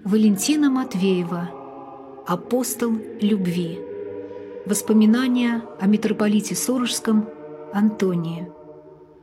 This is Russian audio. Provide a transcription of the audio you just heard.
Валентина Матвеева. Апостол любви. Воспоминания о митрополите Сурожском Антонии.